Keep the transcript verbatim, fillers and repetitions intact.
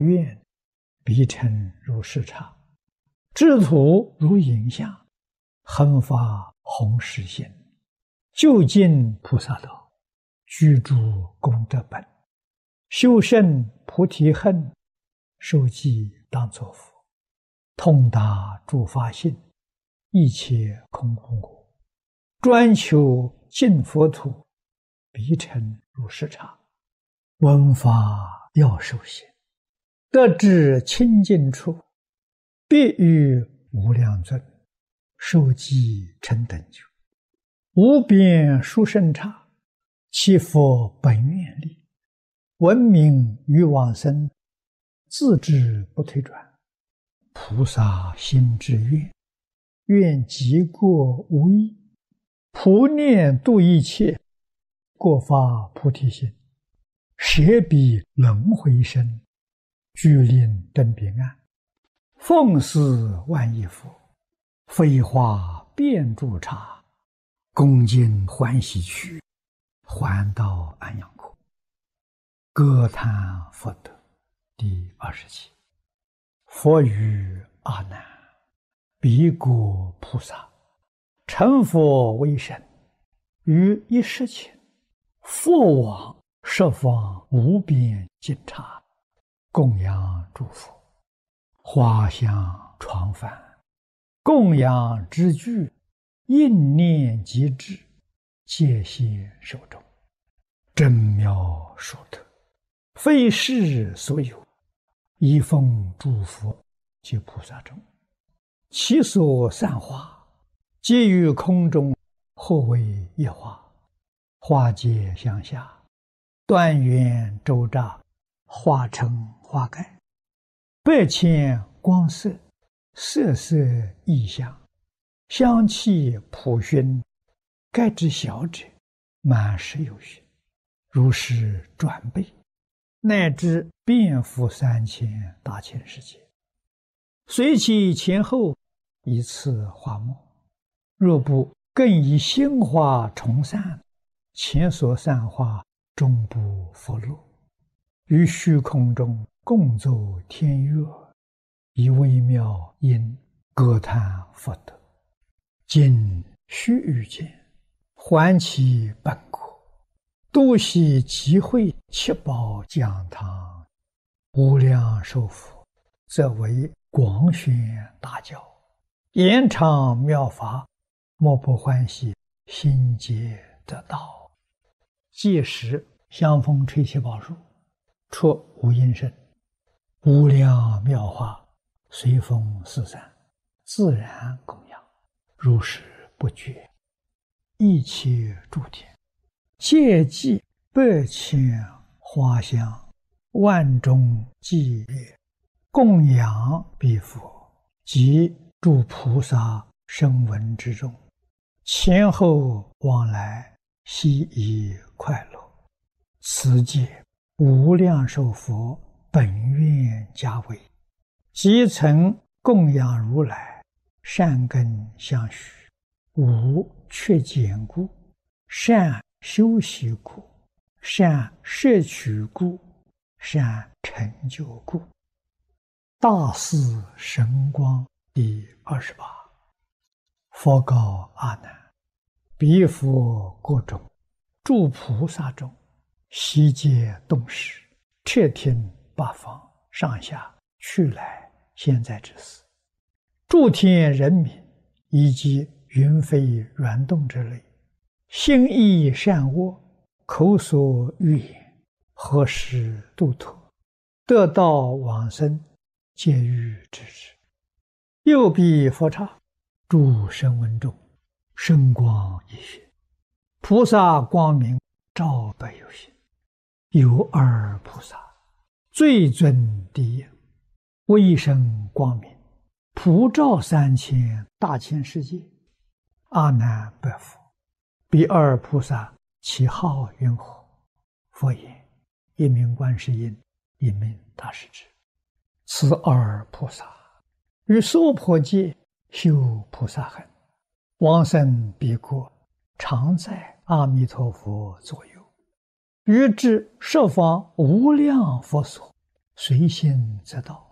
愿，必成如是刹。智土如影像，恒发弘誓心，究竟菩萨道，居住功德本。修胜菩提恨，受记当作佛。通达诸法性，一切空空果。专求净佛土，必成如是刹。闻法要受行，得至清净处，必遇无量尊，受记成等觉。无边殊胜刹，其佛本愿力。闻名于往生，自知不退转。菩萨心之愿，愿极过无异。普念度一切，过发菩提心。舍彼轮回身，具令登彼岸。奉祀万亿佛，飞花遍诸刹。恭敬欢喜去，还到安阳国。歌叹佛德第二十七。佛语阿难：彼国菩萨成佛为身，于一时前，复往十方无边尽刹，供养诸佛。花香床幡，供养之具，应念即至，戒现手中。真妙殊特，非世所有，一奉诸佛及菩萨中。其所散花，皆于空中，或为一花。花皆相下，端圆周匝，化成花盖。百千光色，色色异香，香气普熏。盖之小者，满十有余，如是转倍，乃至遍覆三千大千世界。随其前后，以次花末。若不更以新花重散，前所散花终不复落。于虚空中共奏天乐，以微妙音歌叹佛德。今须臾间，还其本国，多悉集会七宝讲堂。无量寿佛，则为广宣大教，延长妙法，莫不欢喜，心皆得道。届时香风吹七宝树，出无音声，无量妙法随风四散，自然供养，如是不绝。一切诸天，皆记百千花香，万众伎乐，供养彼佛及诸菩萨声闻之中，前后往来，悉以快乐。此界无量寿佛本愿家为，即曾供养如来，善根相续，无缺减故，善修习故，善摄取故，善成就故。大士神光第二十八。佛告阿难：彼佛国中，诸菩萨中，悉皆动识，彻听八方上下去来现在之事。诸天人民以及云飞软动之类，心意善恶，口所欲言，何时度脱，得道往生，皆欲知之。右彼佛刹，诸声闻众，声光一现，菩萨光明照百有心。有二菩萨，最尊第一，威声光明，普照三千大千世界。阿难白佛：彼二菩萨其号云何？佛言：一名观世音，一名大势至。此二菩萨于娑婆界修菩萨行，往生彼国，常在阿弥陀佛左右。于至十方无量佛所， 随心则到。